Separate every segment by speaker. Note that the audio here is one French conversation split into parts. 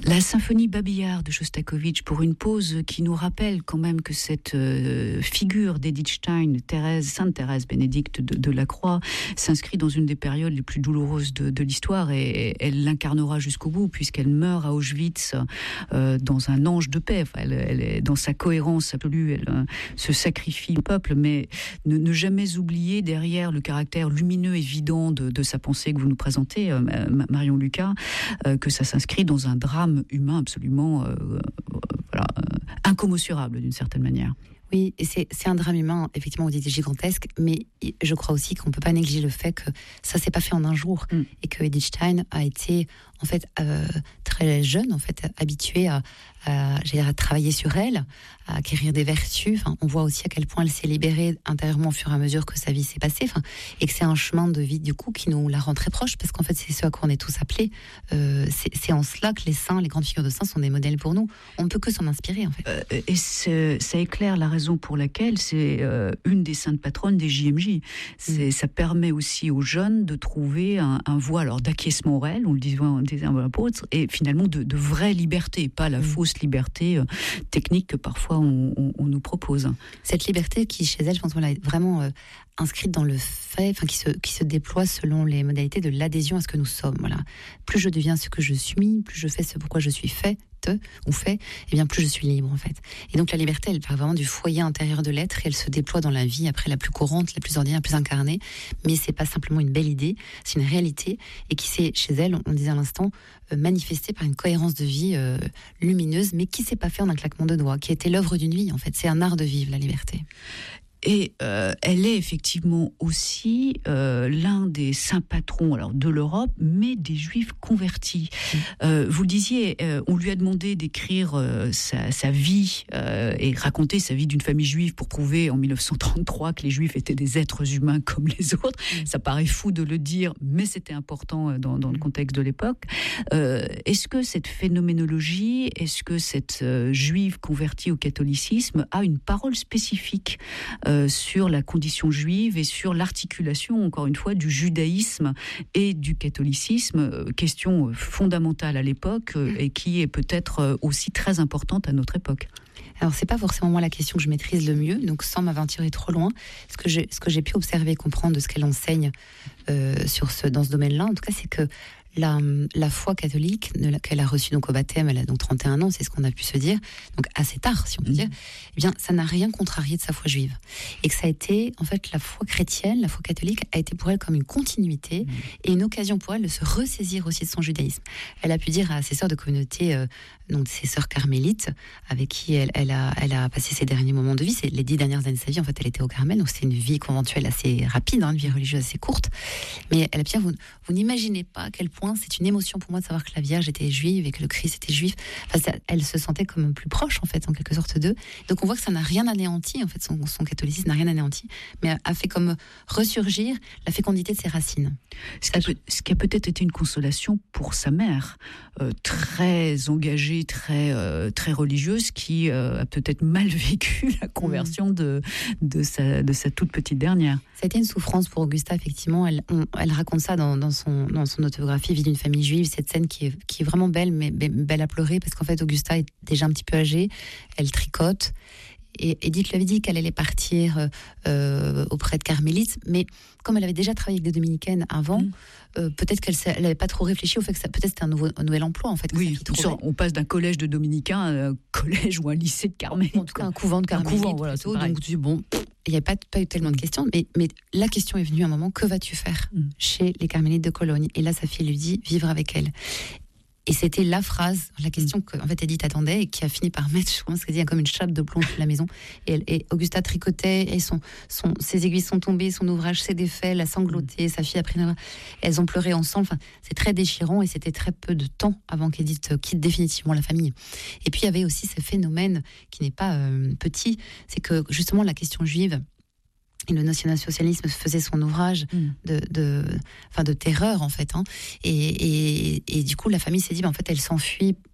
Speaker 1: La symphonie Babillard de Shostakovich, pour une pause qui nous rappelle quand même que cette figure d'Edith Stein, Sainte Thérèse Bénédicte de la Croix, s'inscrit dans une des périodes les plus douloureuses de l'histoire, et elle l'incarnera jusqu'au bout, puisqu'elle meurt à Auschwitz dans un ange de paix. Enfin, elle est dans sa cohérence absolue, elle se sacrifie au peuple, mais ne jamais oublier derrière le caractère lumineux, évident de sa pensée que vous nous présentez, Marion Lucas, que ça s'inscrit dans un drame humain absolument incommensurable d'une certaine manière.
Speaker 2: Oui, et c'est un drame humain, effectivement, vous dites gigantesque, mais je crois aussi qu'on ne peut pas négliger le fait que ça ne s'est pas fait en un jour, et que Edith Stein a été, en fait, très jeune, en fait, habituée à travailler sur elle, à acquérir des vertus. Enfin, on voit aussi à quel point elle s'est libérée intérieurement au fur et à mesure que sa vie s'est passée, et que c'est un chemin de vie, du coup, qui nous la rend très proche, parce qu'en fait, c'est ce à quoi on est tous appelés. C'est en cela que les saints, les grandes figures de saints sont des modèles pour nous. On ne peut que s'en inspirer, en fait.
Speaker 1: Et ça éclaire la raison pour laquelle c'est une des saintes patronnes des JMJ. Ça permet aussi aux jeunes de trouver un voie alors d'acquiescement réel, on le disait un apôtre, et finalement de vraie liberté, pas la fausse liberté technique que parfois on nous propose.
Speaker 2: Cette liberté qui, chez elle, je pense qu'on l'a vraiment inscrite dans le fait, enfin qui se déploie selon les modalités de l'adhésion à ce que nous sommes. Voilà. Plus je deviens ce que je suis, plus je fais ce pourquoi je suis fait, et bien plus je suis libre, en fait. Et donc la liberté, elle part vraiment du foyer intérieur de l'être, et elle se déploie dans la vie, après la plus courante, la plus ordinaire, la plus incarnée. Mais c'est pas simplement une belle idée, c'est une réalité, et qui s'est, chez elle, on disait à l'instant, manifestée par une cohérence de vie lumineuse, mais qui s'est pas fait en un claquement de doigts, qui était l'œuvre d'une vie, en fait. C'est un art de vivre, la liberté.
Speaker 1: Et elle est effectivement aussi l'un des saints patrons de l'Europe, mais des Juifs convertis. Vous le disiez, on lui a demandé d'écrire sa vie et raconter sa vie d'une famille juive pour prouver en 1933 que les Juifs étaient des êtres humains comme les autres. Ça paraît fou de le dire, mais c'était important dans le contexte de l'époque. Est-ce que cette phénoménologie, est-ce que cette Juive convertie au catholicisme a une parole spécifique sur la condition juive et sur l'articulation, encore une fois, du judaïsme et du catholicisme, question fondamentale à l'époque et qui est peut-être aussi très importante à notre époque?
Speaker 2: Alors, c'est pas forcément moi la question que je maîtrise le mieux, donc sans m'aventurer trop loin, ce que j'ai pu observer et comprendre de ce qu'elle enseigne dans ce domaine-là, en tout cas, c'est que la foi catholique qu'elle a reçue donc au baptême, elle a donc 31 ans, c'est ce qu'on a pu se dire, donc assez tard si on peut dire, eh bien ça n'a rien contrarié de sa foi juive. Et que ça a été, en fait, la foi chrétienne, la foi catholique a été pour elle comme une continuité et une occasion pour elle de se ressaisir aussi de son judaïsme. Elle a pu dire à ses sœurs de communauté, donc ses sœurs carmélites, avec qui elle a passé ses derniers moments de vie, c'est les 10 dernières années de sa vie, en fait elle était au Carmel, donc c'était une vie conventuelle assez rapide, une vie religieuse assez courte, mais elle a pu dire, vous n'imaginez pas à quel point c'est une émotion pour moi de savoir que la Vierge était juive et que le Christ était juif. Enfin, elle se sentait comme plus proche, en fait, en quelque sorte d'eux. Donc on voit que ça n'a rien anéanti, en fait, son catholicisme n'a rien anéanti, mais a fait comme ressurgir la fécondité de ses racines.
Speaker 1: Ce qui a peut-être été une consolation pour sa mère, très engagée, très religieuse, qui a peut-être mal vécu la conversion de sa toute petite dernière.
Speaker 2: Ça a été une souffrance pour Augusta, effectivement. Elle raconte ça dans son autobiographie, Vie d'une famille juive, cette scène qui est vraiment belle, mais belle à pleurer, parce qu'en fait, Augusta est déjà un petit peu âgée, elle tricote, et Edith lui avait dit qu'elle allait partir auprès de carmélites, mais comme elle avait déjà travaillé avec des dominicaines avant, peut-être qu'elle n'avait pas trop réfléchi au fait que peut-être c'était un nouvel emploi, en fait.
Speaker 1: Oui, on passe d'un collège de dominicains à un collège ou un lycée de carmélites.
Speaker 2: En tout cas, un couvent de carmélites.
Speaker 1: Voilà,
Speaker 2: plutôt, donc tu dis, bon, il n'y a pas eu tellement de questions, mais la question est venue à un moment, que vas-tu faire chez les carmélites de Cologne? Et là, sa fille lui dit, vivre avec elle. Et c'était la question que en fait Edith attendait et qui a fini par mettre, je pense, comme une chape de plomb sur la maison. Et Augusta tricotait, et ses aiguilles sont tombées, son ouvrage s'est défait, elle a sangloté, sa fille a pris. Elles ont pleuré ensemble. Enfin, c'est très déchirant et c'était très peu de temps avant qu'Edith quitte définitivement la famille. Et puis il y avait aussi ce phénomène qui n'est pas petit, c'est que justement la question juive. Et le national-socialisme faisait son ouvrage de terreur, en fait. Et du coup, la famille s'est dit, en fait, elle s'enfuit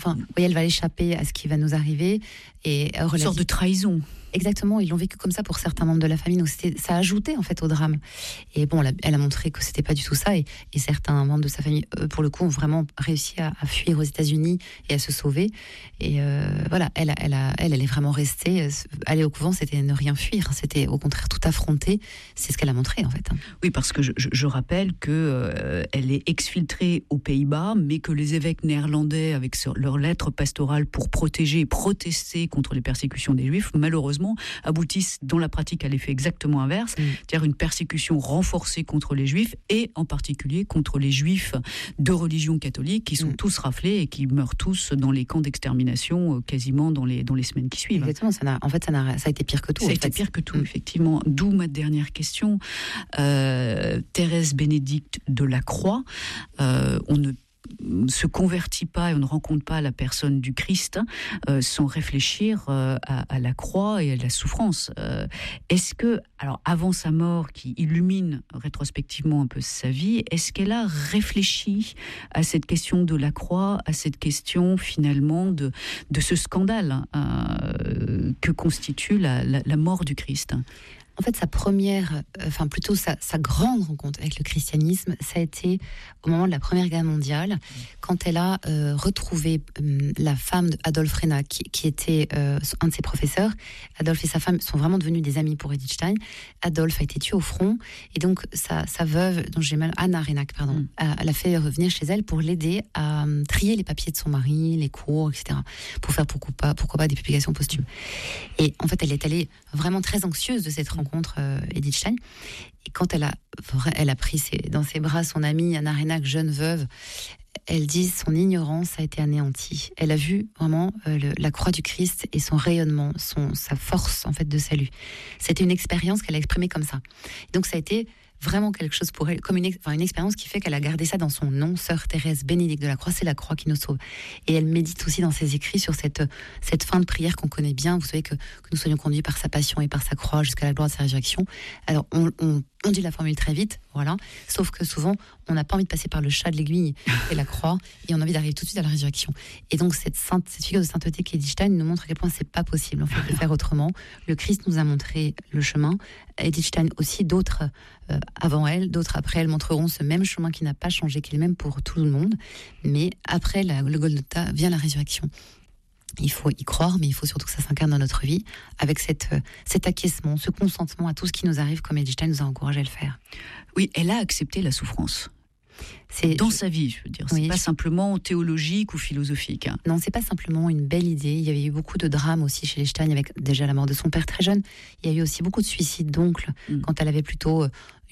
Speaker 2: enfin, oui, elle va échapper à ce qui va nous arriver. Et
Speaker 1: une sorte de trahison.
Speaker 2: Exactement, ils l'ont vécu comme ça pour certains membres de la famille, donc ça ajoutait en fait au drame. Et bon, elle a montré que c'était pas du tout ça, et certains membres de sa famille, pour le coup, ont vraiment réussi à fuir aux États-Unis et à se sauver. Et voilà, elle est vraiment restée. Aller au couvent, c'était ne rien fuir, c'était au contraire tout affronter. C'est ce qu'elle a montré en fait.
Speaker 1: Oui, parce que je rappelle que elle est exfiltrée aux Pays-Bas, mais que les évêques néerlandais, avec leurs lettres pastorales pour protéger et protester contre les persécutions des Juifs, malheureusement aboutissent dans la pratique à l'effet exactement inverse, c'est-à-dire une persécution renforcée contre les Juifs, et en particulier contre les Juifs de religion catholique, qui sont tous raflés et qui meurent tous dans les camps d'extermination quasiment dans les semaines qui suivent.
Speaker 2: Exactement, ça a été pire que tout.
Speaker 1: Ça a été pire que tout, effectivement. D'où ma dernière question. Thérèse Bénédicte de la Croix, on ne se convertit pas et on ne rencontre pas la personne du Christ sans réfléchir à la croix et à la souffrance. Est-ce que, alors avant sa mort, qui illumine rétrospectivement un peu sa vie, est-ce qu'elle a réfléchi à cette question de la croix, à cette question finalement de ce scandale que constitue la mort du Christ ?
Speaker 2: En fait, sa première, enfin plutôt sa grande rencontre avec le christianisme, ça a été au moment de la Première Guerre mondiale, quand elle a retrouvé la femme d'Adolf Reinach, qui était un de ses professeurs. Adolf et sa femme sont vraiment devenus des amis pour Edith Stein. Adolf a été tué au front, et donc sa veuve, Anna Reinach, elle a fait revenir chez elle pour l'aider à trier les papiers de son mari, les cours, etc., pour faire pourquoi pas des publications posthumes. Et en fait, elle est allée vraiment très anxieuse de cette rencontre, Edith Stein. Et quand elle a pris dans ses bras son amie Anna Reinach, jeune veuve, elle dit son ignorance a été anéantie. Elle a vu vraiment la croix du Christ et son rayonnement, sa force en fait de salut. C'était une expérience qu'elle a exprimée comme ça. Et donc ça a été vraiment quelque chose pour elle, comme une expérience qui fait qu'elle a gardé ça dans son nom, Sœur Thérèse Bénédicte de la Croix, c'est la croix qui nous sauve. Et elle médite aussi dans ses écrits sur cette fin de prière qu'on connaît bien. Vous savez que nous soyons conduits par sa passion et par sa croix jusqu'à la gloire de sa résurrection. Alors on dit la formule très vite, voilà. Sauf que souvent, on n'a pas envie de passer par le chat de l'aiguille et la croix, et on a envie d'arriver tout de suite à la résurrection. Et donc cette figure de sainteté qu'Edith Stein nous montre à quel point c'est pas possible en fait de faire autrement. Le Christ nous a montré le chemin. Edith Stein aussi, d'autres avant elle, d'autres après elle montreront ce même chemin qui n'a pas changé, qui est le même pour tout le monde. Mais après le Golgotha vient la résurrection. Il faut y croire, mais il faut surtout que ça s'incarne dans notre vie, avec cet acquiescement, ce consentement à tout ce qui nous arrive, comme Edith Stein nous a encouragé à le faire.
Speaker 1: Oui, elle a accepté la souffrance. Dans sa vie, je veux dire. C'est pas simplement théologique ou philosophique.
Speaker 2: Non, c'est pas simplement une belle idée. Il y avait eu beaucoup de drames aussi chez les Stein, avec déjà la mort de son père très jeune. Il y a eu aussi beaucoup de suicides d'oncles, quand elle avait plutôt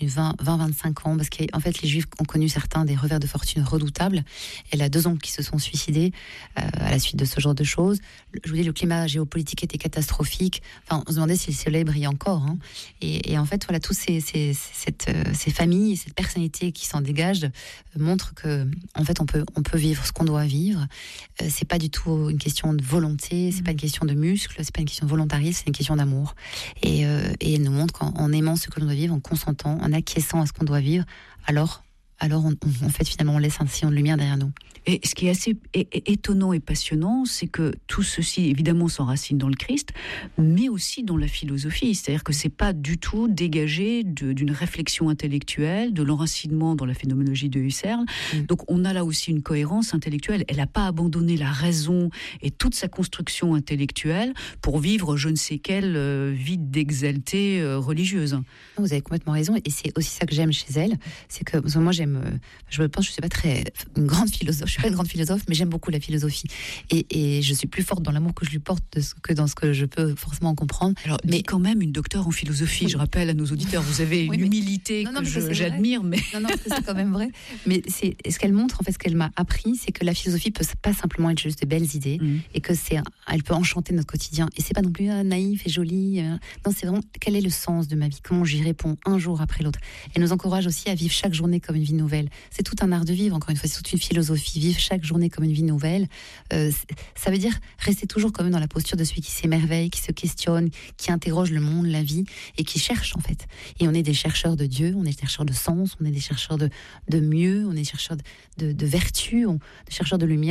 Speaker 2: 20-25 ans, parce qu'en fait les Juifs ont connu certains des revers de fortune redoutables. Elle a 2 oncles qui se sont suicidés à la suite de ce genre de choses. Je vous dis, le climat géopolitique était catastrophique. Enfin, on se demandait si le soleil brillait encore. Et en fait, voilà, tous ces familles, cette personnalité qui s'en dégage montre que, en fait, on peut vivre ce qu'on doit vivre. C'est pas du tout une question de volonté, c'est pas une question de muscle, c'est pas une question de volontarisme, c'est une question d'amour. Et elle nous montre qu'en aimant ce que l'on doit vivre, en consentant, en acquiesçant à ce qu'on doit vivre, alors en fait, finalement, on laisse un sillon de lumière derrière nous.
Speaker 1: Et ce qui est assez étonnant et passionnant, c'est que tout ceci, évidemment, s'enracine dans le Christ, mais aussi dans la philosophie. C'est-à-dire que c'est pas du tout dégagé d'une réflexion intellectuelle, de l'enracinement dans la phénoménologie de Husserl. Donc, on a là aussi une cohérence intellectuelle. Elle n'a pas abandonné la raison et toute sa construction intellectuelle pour vivre je ne sais quelle vie d'exaltée religieuse.
Speaker 2: Vous avez complètement raison. Et c'est aussi ça que j'aime chez elle. C'est que moi, je pense, je suis pas une grande philosophe. Je suis pas une grande philosophe, mais j'aime beaucoup la philosophie. Et je suis plus forte dans l'amour que je lui porte que dans ce que je peux forcément en comprendre.
Speaker 1: Alors, mais quand même une docteure en philosophie, je rappelle à nos auditeurs, vous avez une humilité que j'admire. Mais...
Speaker 2: Non, c'est quand même vrai. Mais c'est ce qu'elle montre, en fait, ce qu'elle m'a appris, c'est que la philosophie peut pas simplement être juste de belles idées, et que elle peut enchanter notre quotidien. Et c'est pas non plus naïf et joli. Non, c'est vraiment quel est le sens de ma vie, comment j'y réponds un jour après l'autre. Elle nous encourage aussi à vivre chaque journée comme une vie nouvelle. C'est tout un art de vivre, encore une fois, c'est toute une philosophie. Vivre chaque journée comme une vie nouvelle, ça veut dire rester toujours quand même dans la posture de celui qui s'émerveille, qui se questionne, qui interroge le monde, la vie, et qui cherche en fait. Et on est des chercheurs de Dieu, on est des chercheurs de sens, on est des chercheurs de mieux, on est des chercheurs de vertu, des chercheurs de lumière.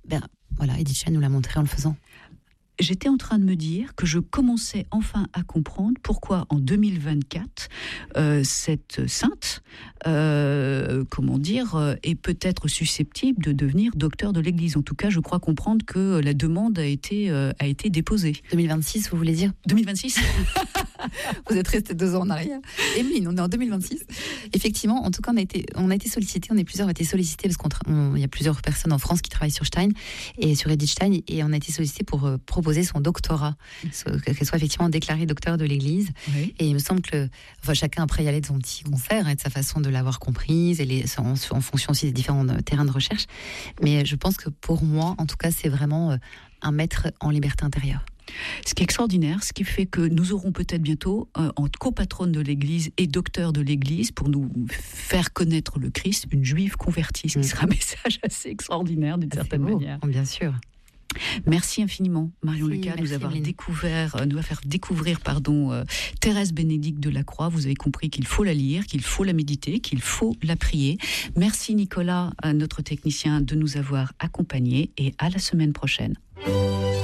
Speaker 2: Voilà, Edith Stein nous l'a montré en le faisant.
Speaker 1: J'étais en train de me dire que je commençais enfin à comprendre pourquoi en 2024, cette sainte, est peut-être susceptible de devenir docteur de l'Église. En tout cas, je crois comprendre que la demande a été déposée.
Speaker 2: 2026, vous voulez dire ?
Speaker 1: 2026
Speaker 2: Vous êtes resté 2 ans en arrière. Emeline, on est en 2026. Effectivement, en tout cas, on a été sollicités, on a été sollicités parce qu'il y a plusieurs personnes en France qui travaillent sur Stein et sur Edith Stein, et on a été sollicités pour proposer son doctorat, qu'elle soit effectivement déclarée docteur de l'Église. Oui. Et il me semble que chacun après y allait de son petit concert, de sa façon de l'avoir comprise, et en fonction aussi des différents terrains de recherche. Mais je pense que pour moi, en tout cas, c'est vraiment un maître en liberté intérieure.
Speaker 1: Ce qui est extraordinaire, ce qui fait que nous aurons peut-être bientôt, en copatronne de l'Église et docteur de l'Église, pour nous faire connaître le Christ, une juive convertie, ce qui sera un message assez extraordinaire d'une certaine manière.
Speaker 2: Bien sûr.
Speaker 1: Merci infiniment, Marion Lucas, de nous avoir fait découvrir Thérèse Bénédicte de la Croix. Vous avez compris qu'il faut la lire, qu'il faut la méditer, qu'il faut la prier. Merci Nicolas, notre technicien, de nous avoir accompagnés, et à la semaine prochaine.